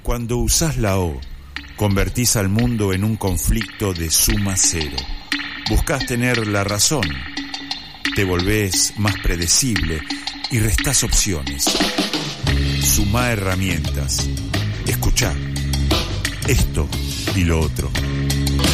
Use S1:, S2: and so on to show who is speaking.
S1: Cuando usás la O, convertís al mundo en un conflicto de suma cero. Buscás tener la razón, te volvés más predecible y restás opciones. Sumá herramientas, escuchá esto y lo otro.